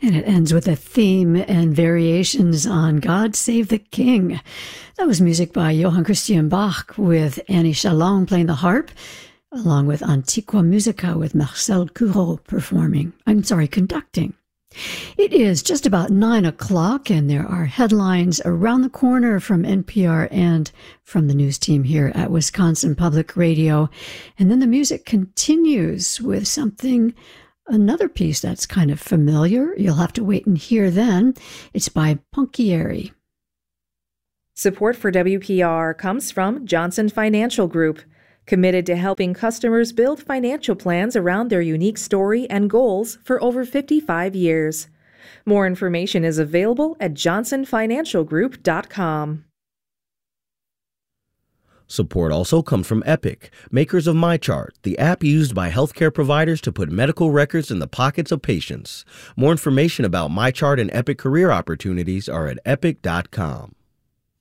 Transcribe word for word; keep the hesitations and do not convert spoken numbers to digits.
And it ends with a theme and variations on God Save the King. That was music by Johann Christian Bach with Annie Chalon playing the harp, along with Antiqua Musica with Marcel Gouraud performing. I'm sorry, conducting. It is just about nine o'clock, and there are headlines around the corner from N P R and from the news team here at Wisconsin Public Radio. And then the music continues with something, another piece that's kind of familiar. You'll have to wait and hear then. It's by Punkieri. Support for W P R comes from Johnson Financial Group, committed to helping customers build financial plans around their unique story and goals for over fifty-five years. More information is available at johnson financial group dot com. Support also comes from Epic, makers of MyChart, the app used by healthcare providers to put medical records in the pockets of patients. More information about MyChart and Epic career opportunities are at epic dot com.